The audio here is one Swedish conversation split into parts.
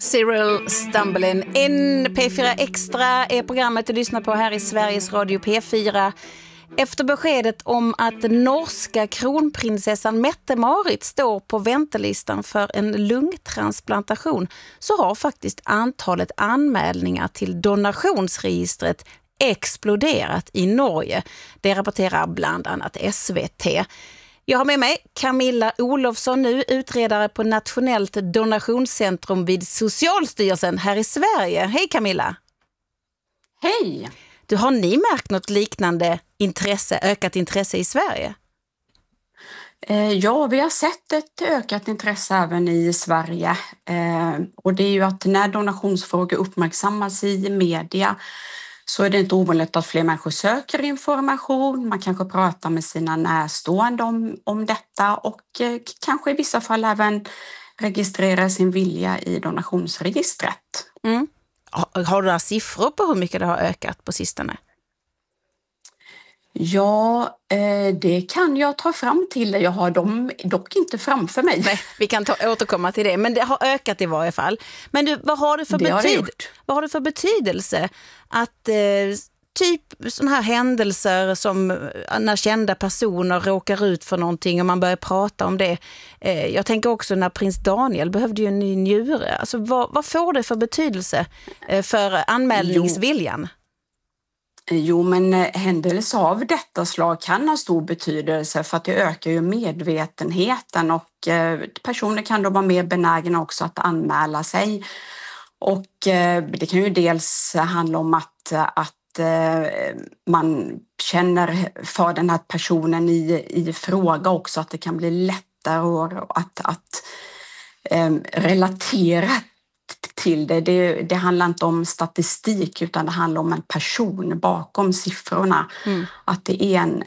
Cyril Stumbling in. P4 Extra är programmet du lyssnar på här i Sveriges Radio P4. Efter beskedet om att norska kronprinsessan Mette-Marit står på väntelistan för en lungtransplantation så har faktiskt antalet anmälningar till donationsregistret exploderat i Norge. Det rapporterar bland annat SVT. Jag har med mig Camilla Olofsson nu, utredare på Nationellt donationscentrum vid Socialstyrelsen här i Sverige. Hej Camilla! Hej! Har ni märkt något liknande ökat intresse i Sverige? Ja, vi har sett ett ökat intresse även i Sverige. Och det är ju att när donationsfrågor uppmärksammas i media så är det inte ovanligt att fler människor söker information. Man kanske pratar med sina närstående om detta och kanske i vissa fall även registrerar sin vilja i donationsregistret. Mm. Har du några siffror på hur mycket det har ökat på sistone? Ja, det kan jag ta fram till dig. Jag har dem dock inte framför mig. Nej, vi kan återkomma till det. Men det har ökat i varje fall. Men du, vad har det för betydelse att typ sådana här händelser som när kända personer råkar ut för någonting och man börjar prata om det. Jag tänker också när prins Daniel behövde ju en ny njure. Alltså, vad får det för betydelse för anmälningsviljan? Jo, men händelser av detta slag kan ha stor betydelse för att det ökar ju medvetenheten och personer kan då vara mer benägna också att anmäla sig. Och det kan ju dels handla om att man känner för den här personen i fråga också, att det kan bli lättare att relatera till det. Det handlar inte om statistik utan det handlar om en person bakom siffrorna. Att det är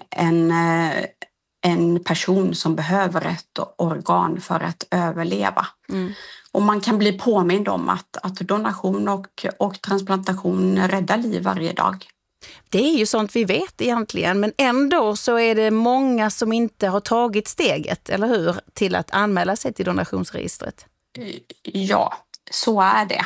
en person som behöver ett organ för att överleva. Och man kan bli påmind om att donation och transplantation räddar liv varje dag. Det är ju sånt vi vet egentligen, men ändå så är det många som inte har tagit steget, eller hur, till att anmäla sig till donationsregistret. Ja, så är det.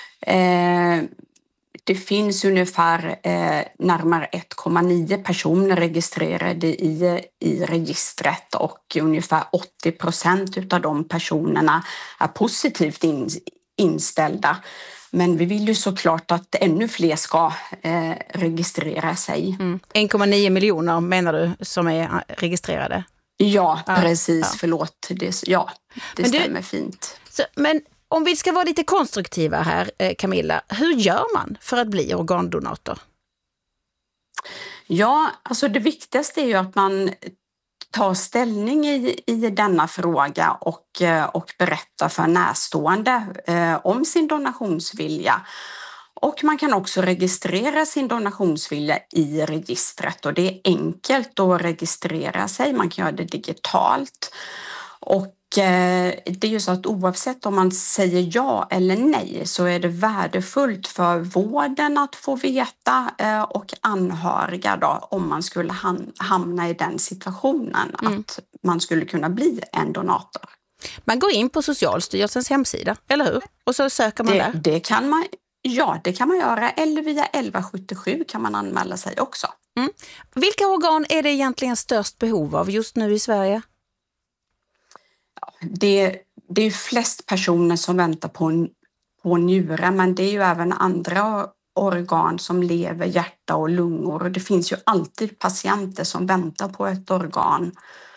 Det finns ungefär närmare 1,9 personer registrerade i registret och ungefär 80% av de personerna är positivt inställda. Men vi vill ju såklart att ännu fler ska registrera sig. 1,9 miljoner menar du som är registrerade? Ja, precis. Ja. Förlåt. Det stämmer fint. Men om vi ska vara lite konstruktiva här, Camilla, hur gör man för att bli organdonator? Ja, alltså det viktigaste är ju att man tar ställning i denna fråga och berättar för närstående om sin donationsvilja. Och man kan också registrera sin donationsvilja i registret och det är enkelt att registrera sig, man kan göra det digitalt. Och det är ju så att oavsett om man säger ja eller nej så är det värdefullt för vården att få veta och anhöriga då, om man skulle hamna i den situationen att man skulle kunna bli en donator. Man går in på Socialstyrelsens hemsida, eller hur? Och så söker man där. Det kan man göra, eller via 1177 kan man anmäla sig också. Vilka organ är det egentligen störst behov av just nu i Sverige? Det är flest personer som väntar på njure, men det är ju även andra organ som lever, hjärta och lungor. Och det finns ju alltid patienter som väntar på ett organ.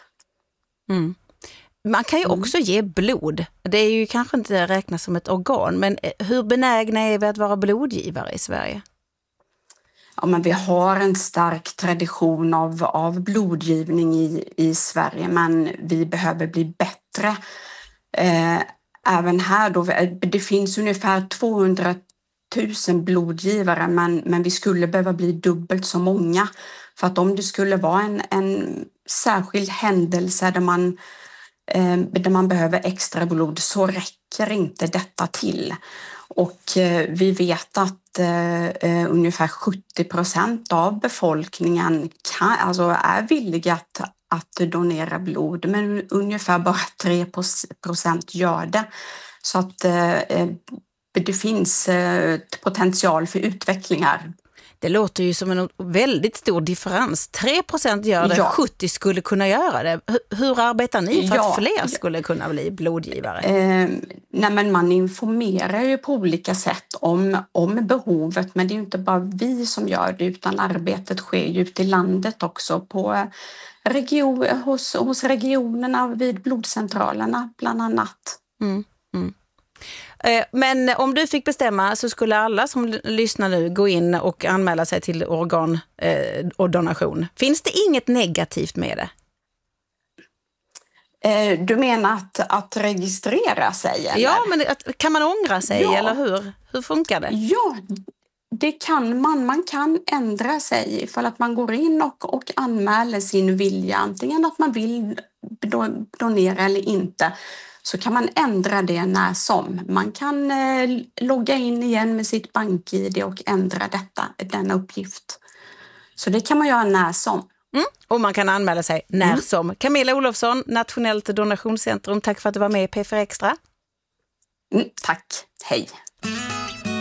Man kan ju också ge blod. Det är ju kanske inte räknas som ett organ, men hur benägna är vi att vara blodgivare i Sverige? Ja, men vi har en stark tradition av blodgivning i Sverige, men vi behöver bli bättre. Även här då, det finns ungefär 200 000 blodgivare, men vi skulle behöva bli dubbelt så många. För att om det skulle vara en särskild händelse där man behöver extra blod så räcker inte detta till. Och vi vet att ungefär 70% av befolkningen är villiga att donera blod, men ungefär bara 3% gör det. Så att det finns potential för utveckling här. Det låter ju som en väldigt stor differens. 3% gör det, 70 skulle kunna göra det. Hur arbetar ni för att fler skulle kunna bli blodgivare? Men man informerar ju på olika sätt om behovet, men det är ju inte bara vi som gör det, utan arbetet sker ju ute i landet också på hos regionerna vid blodcentralerna bland annat. Men om du fick bestämma så skulle alla som lyssnar nu gå in och anmäla sig till organ och donation. Finns det inget negativt med det? Du menar att registrera sig? Eller? Ja, men kan man ångra sig eller hur? Hur funkar det? Ja, det kan man. Man kan ändra sig ifall att man går in och anmäler sin vilja. Antingen att man vill donera eller inte. Så kan man ändra det när som. Man kan logga in igen med sitt bank-ID och ändra denna uppgift. Så det kan man göra när som. Och man kan anmäla sig när som. Camilla Olofsson, Nationellt donationscentrum. Tack för att du var med i P4 Extra. Tack, hej.